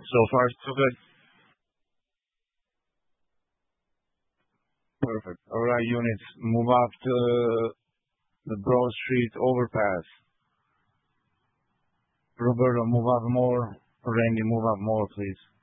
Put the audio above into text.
So far, so good. Perfect. All right, units, move up to the Broad Street overpass. Roberto, move up more. Randy, move up more, please.